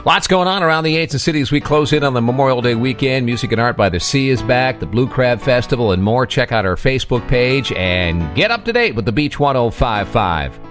Lots going on around the Yates and City as we close in on the Memorial Day weekend. Music and Art by the Sea is back, the Blue Crab Festival, and more. Check out our Facebook page and get up to date with the Beach 105.5.